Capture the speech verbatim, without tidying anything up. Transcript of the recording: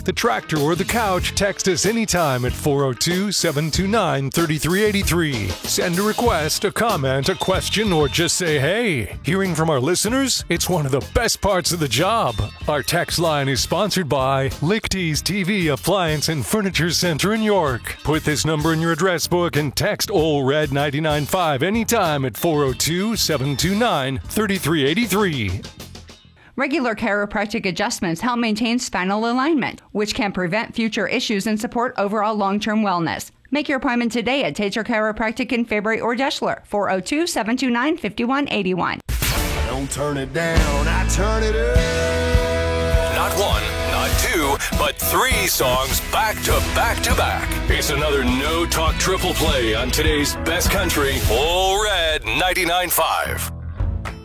the tractor, or the couch, text us anytime at four oh two, seven two nine, three three eight three. Send a request, a comment, a question, or just say hey. Hearing from our listeners, it's one of the best parts of the job. Our text line is sponsored by Lichty's T V, Appliance, and Furniture Center in York. Put this number in your address book and text Ole Red nine nine five anytime at four oh two, seven two nine, three three eight three. Regular chiropractic adjustments help maintain spinal alignment, which can prevent future issues and support overall long-term wellness. Make your appointment today at Tater Chiropractic in Fabry or Deschler, four oh two, seven two nine, five one eight one. I don't turn it down, I turn it up. Not one, not two, but three songs back to back to back. It's another No Talk triple play on today's best country, Ole Red ninety-nine point five.